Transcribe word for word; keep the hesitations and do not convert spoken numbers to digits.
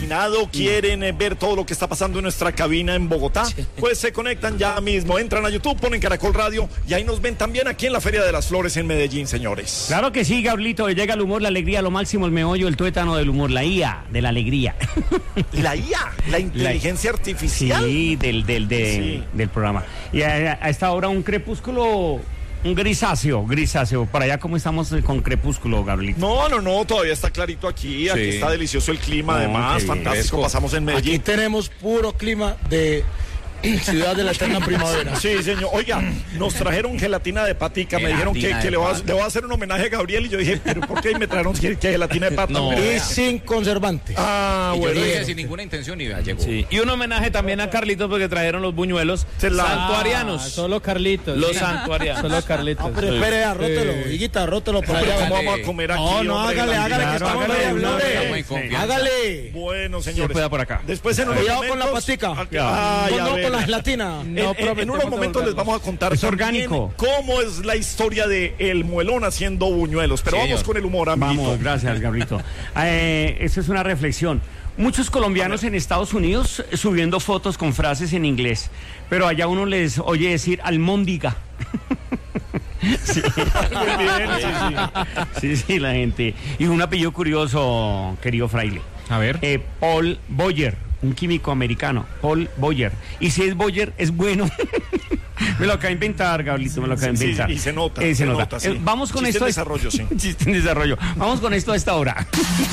terminado, quieren eh, ver todo lo que está pasando en nuestra cabina en Bogotá, pues se conectan ya mismo, entran a YouTube, ponen Caracol Radio y ahí nos ven también aquí en la Feria de las Flores en Medellín, señores. Claro que sí, Gablito, llega el humor, la alegría, lo máximo, el meollo, el tuétano del humor, la I A de la alegría. La I A, la inteligencia la... artificial. Sí, del, del, de, sí. del programa. Y a, a esta hora un crepúsculo... Un grisáceo, grisáceo. Para allá, ¿cómo estamos con crepúsculo, Gabrielito? No, no, no, todavía está clarito aquí. Sí. Aquí está delicioso el clima, no, además, fantástico. Bien. Pasamos en Medellín. Aquí tenemos puro clima de ciudad de la eterna primavera. Sí, señor. Oiga, nos trajeron gelatina de patica. Gelatina me dijeron que, que le, voy a, le voy a hacer un homenaje a Gabriel. Y yo dije, ¿pero por qué me trajeron que, que gelatina de pata? No, y sin conservantes. Ah, y bueno. Yo dije sin ninguna intención y ya llegó. Sí. Y un homenaje también a Carlitos porque trajeron los buñuelos la... santuarianos. Ah, solo Carlitos. Los sí. santuarianos. Solo Carlitos. Ah, pero espere, arrótelo. Eh. Higuita, arrótelo por allá. ¿Cómo vamos a comer aquí? No, no, hágale, hágale, que estamos hágale. Hágale. Bueno, señores. Sí, por acá. Después en unos Cuidado momentos... con la pastica. Ah, no, con la gelatina. No, en, en unos momentos les vamos a contar es orgánico cómo es la historia de el muelón haciendo buñuelos, pero sí, vamos señor. Con el humor, amiguito. Vamos, gracias, Gabrito. eh, esta es una reflexión. Muchos colombianos en Estados Unidos subiendo fotos con frases en inglés, pero allá uno les oye decir almóndiga. Sí. Muy bien, sí, sí. Sí, sí, la gente. Y un apellido curioso, querido fraile. A ver. Eh, Paul Boyer, un químico americano, Paul Boyer. Y si es Boyer, es bueno. Me lo acaba de inventar, Gablito, me lo acaba de inventar. Sí, y se nota. Eh, se, se nota. nota sí. eh, vamos con Chiste esto. En desarrollo, sí. Chiste en desarrollo. Vamos con esto a esta hora.